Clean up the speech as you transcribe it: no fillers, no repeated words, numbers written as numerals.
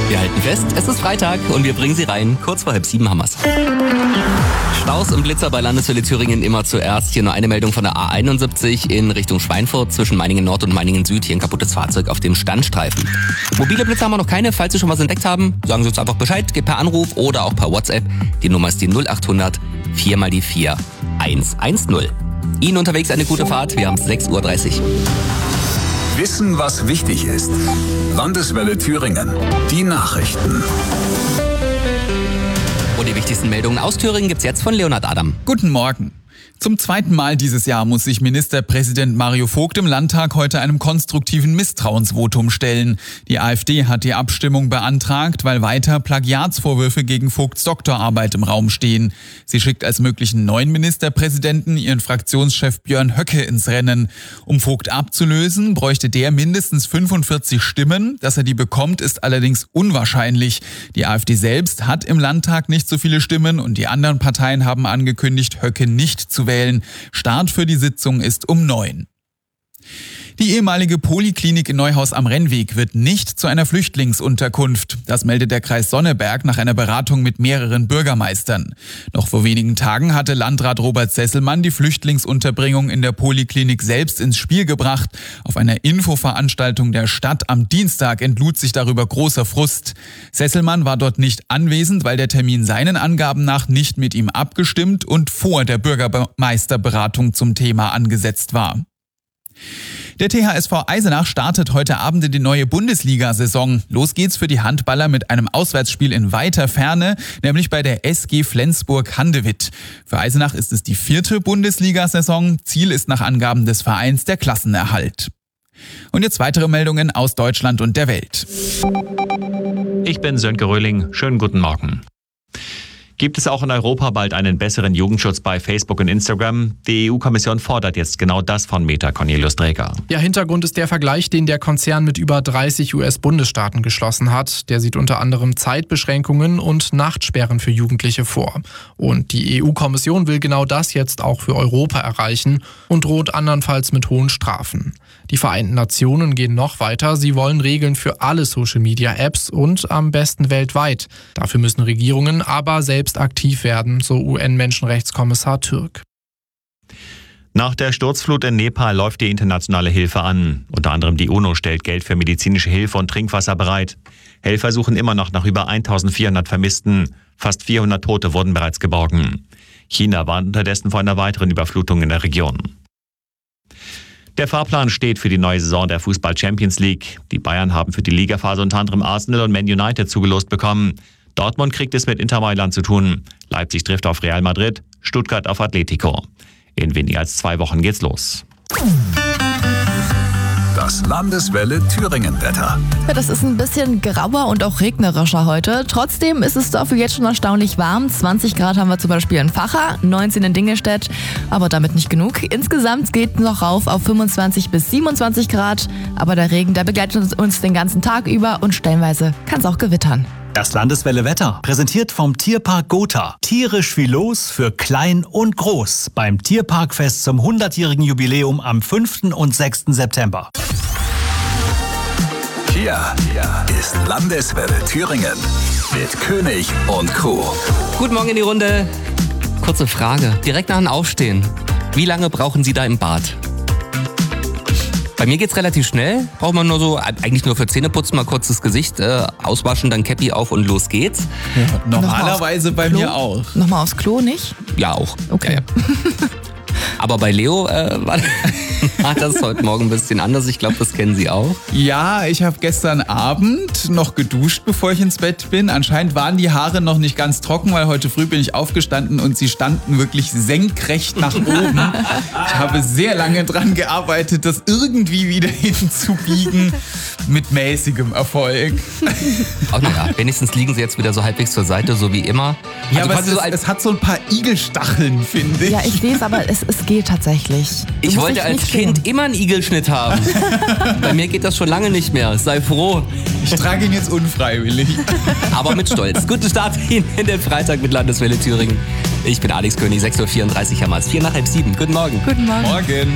Wir halten fest, es ist Freitag und wir bringen Sie rein. Kurz vor 6:30 haben wir's. Staus und Blitzer bei Landeswelle Thüringen immer zuerst. Hier nur eine Meldung von der A71 in Richtung Schweinfurt zwischen Meiningen Nord und Meiningen Süd. Hier ein kaputtes Fahrzeug auf dem Standstreifen. Mobile Blitzer haben wir noch keine. Falls Sie schon was entdeckt haben, sagen Sie uns einfach Bescheid. Geht per Anruf oder auch per WhatsApp. Die Nummer ist die 0800 4x4 110. Ihnen unterwegs eine gute Fahrt. Wir haben es 6:30 Uhr. Wissen, was wichtig ist. Landeswelle Thüringen. Die Nachrichten. Und die wichtigsten Meldungen aus Thüringen gibt's jetzt von Leonhard Adam. Guten Morgen. Zum zweiten Mal dieses Jahr muss sich Ministerpräsident Mario Vogt im Landtag heute einem konstruktiven Misstrauensvotum stellen. Die AfD hat die Abstimmung beantragt, weil weiter Plagiatsvorwürfe gegen Vogts Doktorarbeit im Raum stehen. Sie schickt als möglichen neuen Ministerpräsidenten ihren Fraktionschef Björn Höcke ins Rennen. Um Vogt abzulösen, bräuchte der mindestens 45 Stimmen. Dass er die bekommt, ist allerdings unwahrscheinlich. Die AfD selbst hat im Landtag nicht so viele Stimmen und die anderen Parteien haben angekündigt, Höcke nicht zu wählen. Start für die Sitzung ist um 9. Die ehemalige Poliklinik in Neuhaus am Rennweg wird nicht zu einer Flüchtlingsunterkunft. Das meldet der Kreis Sonneberg nach einer Beratung mit mehreren Bürgermeistern. Noch vor wenigen Tagen hatte Landrat Robert Sesselmann die Flüchtlingsunterbringung in der Poliklinik selbst ins Spiel gebracht. Auf einer Infoveranstaltung der Stadt am Dienstag entlud sich darüber großer Frust. Sesselmann war dort nicht anwesend, weil der Termin seinen Angaben nach nicht mit ihm abgestimmt und vor der Bürgermeisterberatung zum Thema angesetzt war. Der THSV Eisenach startet heute Abend in die neue Bundesliga-Saison. Los geht's für die Handballer mit einem Auswärtsspiel in weiter Ferne, nämlich bei der SG Flensburg-Handewitt. Für Eisenach ist es die 4. Bundesliga-Saison. Ziel ist nach Angaben des Vereins der Klassenerhalt. Und jetzt weitere Meldungen aus Deutschland und der Welt. Ich bin Sönke Röhling. Schönen guten Morgen. Gibt es auch in Europa bald einen besseren Jugendschutz bei Facebook und Instagram? Die EU-Kommission fordert jetzt genau das von Meta, Cornelius Dreger. Ja, Hintergrund ist der Vergleich, den der Konzern mit über 30 US-Bundesstaaten geschlossen hat. Der sieht unter anderem Zeitbeschränkungen und Nachtsperren für Jugendliche vor. Und die EU-Kommission will genau das jetzt auch für Europa erreichen und droht andernfalls mit hohen Strafen. Die Vereinten Nationen gehen noch weiter. Sie wollen Regeln für alle Social-Media-Apps und am besten weltweit. Dafür müssen Regierungen aber selbst aktiv werden, so UN-Menschenrechtskommissar Türk. Nach der Sturzflut in Nepal läuft die internationale Hilfe an. Unter anderem die UNO stellt Geld für medizinische Hilfe und Trinkwasser bereit. Helfer suchen immer noch nach über 1400 Vermissten. Fast 400 Tote wurden bereits geborgen. China warnt unterdessen vor einer weiteren Überflutung in der Region. Der Fahrplan steht für die neue Saison der Fußball-Champions League. Die Bayern haben für die Ligaphase unter anderem Arsenal und Man United zugelost bekommen. Dortmund kriegt es mit Inter Mailand zu tun. Leipzig trifft auf Real Madrid, Stuttgart auf Atletico. In weniger als 2 Wochen geht's los. Das Landeswelle Thüringen-Wetter. Ja, das ist ein bisschen grauer und auch regnerischer heute. Trotzdem ist es dafür jetzt schon erstaunlich warm. 20 Grad haben wir zum Beispiel in Vacha, 19 in Dingelstedt, aber damit nicht genug. Insgesamt geht es noch rauf auf 25 bis 27 Grad. Aber der Regen, der begleitet uns den ganzen Tag über und stellenweise kann es auch gewittern. Das Landeswelle Wetter, präsentiert vom Tierpark Gotha. Tierisch viel los für klein und groß beim Tierparkfest zum 100-jährigen Jubiläum am 5. und 6. September. Hier ist Landeswelle Thüringen mit König und Co. Guten Morgen in die Runde. Kurze Frage, direkt nach dem Aufstehen. Wie lange brauchen Sie da im Bad? Bei mir geht's relativ schnell. Braucht man nur so, eigentlich nur für Zähneputzen, mal kurz das Gesicht auswaschen, dann Cappy auf und los geht's. Ja, normalerweise bei mir auch. Nochmal aufs Klo, nicht? Ja, auch. Okay. Ja. Aber bei Leo war das heute Morgen ein bisschen anders. Ich glaube, das kennen Sie auch. Ja, ich habe gestern Abend noch geduscht, bevor ich ins Bett bin. Anscheinend waren die Haare noch nicht ganz trocken, weil heute früh bin ich aufgestanden und sie standen wirklich senkrecht nach oben. Ich habe sehr lange dran gearbeitet, das irgendwie wieder hinzubiegen, mit mäßigem Erfolg. Ach naja, wenigstens liegen sie jetzt wieder so halbwegs zur Seite, so wie immer. Ja, also aber es hat so ein paar Igelstacheln, finde ich. Ja, ich sehe es, aber es geht tatsächlich. Ich wollte als Kind immer einen Igelschnitt haben. Bei mir geht das schon lange nicht mehr. Sei froh. Ich trage ihn jetzt unfreiwillig. Aber mit Stolz. Guten Start in den Freitag mit Landeswelle Thüringen. Ich bin Alex König, 6:34 Uhr haben wir es. 6:45. Guten Morgen. Guten Morgen. Morgen.